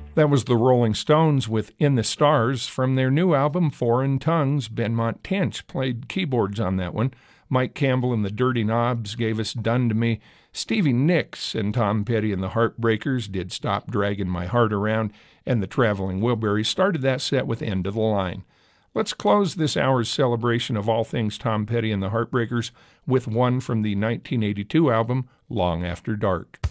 That was the Rolling Stones with In the Stars from their new album Foreign Tongues. Benmont Tench played keyboards on that one. Mike Campbell and the Dirty Knobs gave us Done to Me. Stevie Nicks and Tom Petty and the Heartbreakers did Stop Dragging My Heart Around, and the Traveling Wilburys started that set with End of the Line. Let's close this hour's celebration of all things Tom Petty and the Heartbreakers with one from the 1982 album Long After Dark.